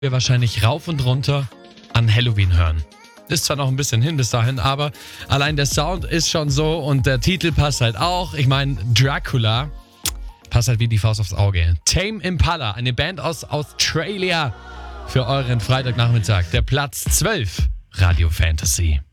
wir wahrscheinlich rauf und runter an Halloween hören. Ist zwar noch ein bisschen hin bis dahin, aber allein der Sound ist schon so und der Titel passt halt auch. Ich meine, Dracula passt halt wie die Faust aufs Auge. Tame Impala, eine Band aus Australia für euren Freitagnachmittag. Der Platz 12, Radio Fantasy.